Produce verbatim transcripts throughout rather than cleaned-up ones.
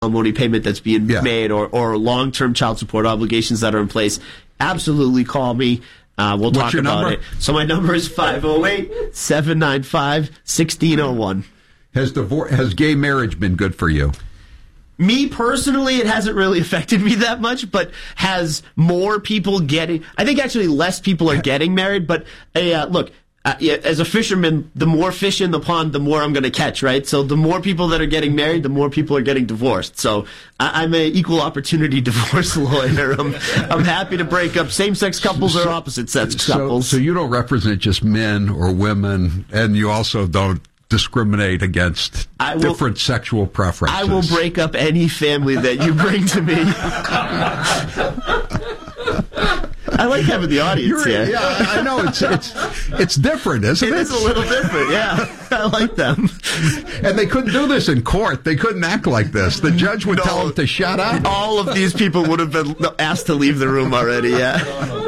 alimony payment that's being Yeah. made or, or long-term child support obligations that are in place, absolutely call me. Uh, we'll What's talk your about number? it. So my number is five oh eight, seven nine five, one six oh one. Has divorce, has gay marriage been good for you? Me personally, it hasn't really affected me that much, but has more people getting, I think actually less people are getting married, but uh, look, Uh, yeah, as a fisherman, the more fish in the pond, the more I'm going to catch, right? So the more people that are getting married, the more people are getting divorced. So I- I'm an equal opportunity divorce lawyer. I'm, I'm happy to break up same-sex couples or opposite-sex So, couples. so you don't represent just men or women, and you also don't discriminate against I will- different sexual preferences. I will break up any family that you bring to me. I like having the audience You're, here. Yeah, I know. It's it's it's different, isn't it? It is a little different, yeah. I like them. And they couldn't do this in court. They couldn't act like this. The judge would No. tell them to shut up. All of these people would have been asked to leave the room already, yeah.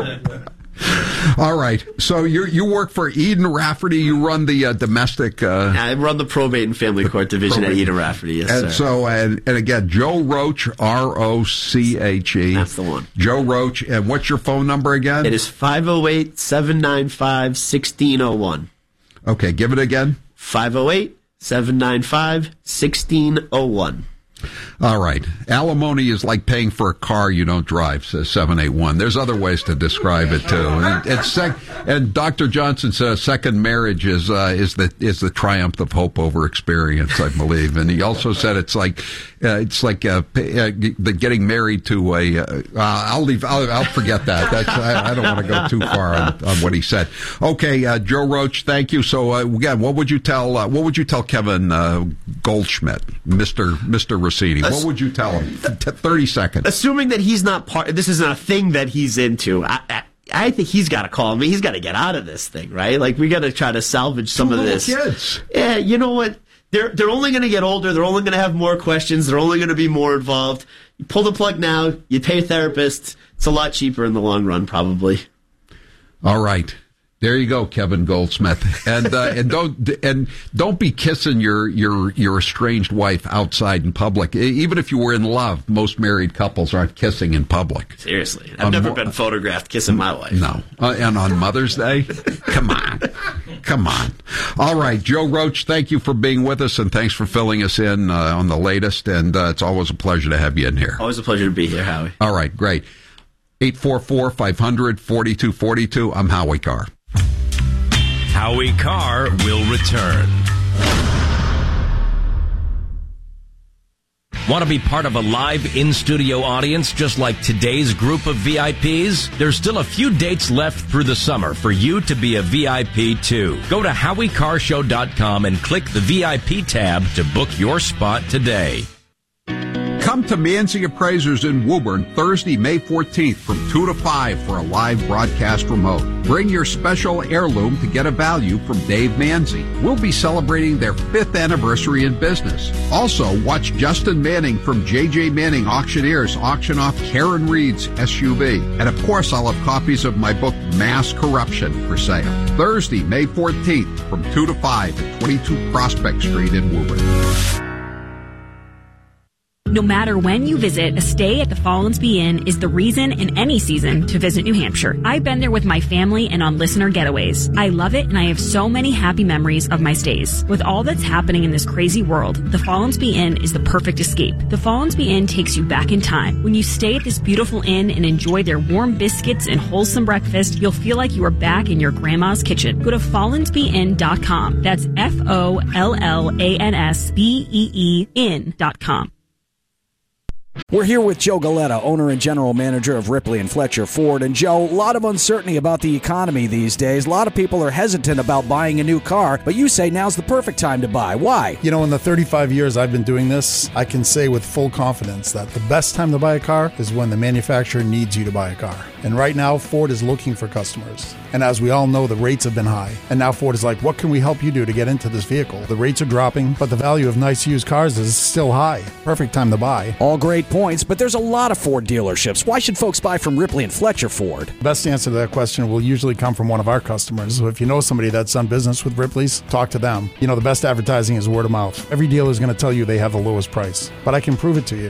All right. So you you work for Eden Rafferty. You run the uh, domestic. Uh, I run the probate and family court division at Probate. Eden Rafferty, yes, and sir. so and, and again, Joe Roach, R O C H E. That's the one. Joe Roach. And what's your phone number again? It is five oh eight, seven nine five, one six oh one. Okay, give it again. five oh eight, seven nine five, one six oh one. All right. Alimony is like paying for a car you don't drive, says seven eight one. There's other ways to describe it, too. And, and, sec- and Doctor Johnson says second marriage is uh, is the is the triumph of hope over experience, I believe. And he also said it's like uh, it's like uh, pay, uh, the getting married to a. Uh, I'll leave. I'll, I'll forget that. That's, I, I don't want to go too far on, on what he said. Okay, uh, Joe Roach, thank you. So uh, again, what would you tell? Uh, what would you tell Kevin uh, Goldschmidt, Mister Mister Rossini? What would you tell him? T- Thirty seconds. Assuming that he's not part, this is not a thing that he's into. I, I, I think he's got to call me. He's got to get out of this thing, right? Like we got to try to salvage some Two of little this. kids. Yeah, you know what? They're they're only going to get older. They're only going to have more questions. They're only going to be more involved. You pull the plug now. You pay a therapist. It's a lot cheaper in the long run, probably. All right. There you go, Kevin Goldsmith, and uh, and don't and don't be kissing your your your estranged wife outside in public. Even if you were in love, most married couples aren't kissing in public. Seriously, I've On never mo- been photographed kissing my wife. No, uh, and on Mother's Day, come on, come on. All right, Joe Roach, thank you for being with us, and thanks for filling us in uh, on the latest. And uh, it's always a pleasure to have you in here. Always a pleasure to be here, Howie. All right, great. eight four four, five hundred, forty-two forty-two. I'm Howie Carr. Howie Carr will return. Want to be part of a live in-studio audience just like today's group of V I Ps? There's still a few dates left through the summer for you to be a V I P too. Go to howie carr show dot com and click the V I P tab to book your spot today. Come to Manzi Appraisers in Woburn Thursday, May fourteenth from two to five for a live broadcast remote. Bring your special heirloom to get a value from Dave Manzi. We'll be celebrating their fifth anniversary in business. Also, watch Justin Manning from J J Manning Auctioneers auction off Karen Reed's S U V. And of course, I'll have copies of my book, Mass Corruption, for sale. Thursday, May fourteenth from two to five at twenty-two Prospect Street in Woburn. No matter when you visit, a stay at the Follansbee Inn is the reason in any season to visit New Hampshire. I've been there with my family and on listener getaways. I love it, and I have so many happy memories of my stays. With all that's happening in this crazy world, the Follansbee Inn is the perfect escape. The Follansbee Inn takes you back in time. When you stay at this beautiful inn and enjoy their warm biscuits and wholesome breakfast, you'll feel like you are back in your grandma's kitchen. Go to follansbee inn dot com. That's F O L L A N S B E E inn dot com. We're here with Joe Galetta, owner and general manager of Ripley and Fletcher Ford. And Joe, a lot of uncertainty about the economy these days. A lot of people are hesitant about buying a new car, but you say now's the perfect time to buy. Why? You know, in the thirty-five years I've been doing this, I can say with full confidence that the best time to buy a car is when the manufacturer needs you to buy a car. And right now, Ford is looking for customers. And as we all know, the rates have been high. And now Ford is like, what can we help you do to get into this vehicle? The rates are dropping, but the value of nice used cars is still high. Perfect time to buy. All great points, but there's a lot of Ford dealerships. Why should folks buy from Ripley and Fletcher Ford? The best answer to that question will usually come from one of our customers. So if you know somebody that's done business with Ripley's, talk to them. You know, the best advertising is word of mouth. Every dealer is going to tell you they have the lowest price, but I can prove it to you.